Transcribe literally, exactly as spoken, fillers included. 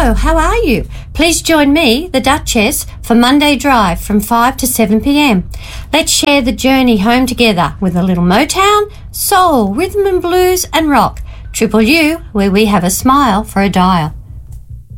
Hello, how are you? Please join me, the Duchess, for Monday Drive from five to seven p.m. Let's share the journey home together with a little Motown, soul, rhythm and blues and rock. Triple U, where we have a smile for a dial.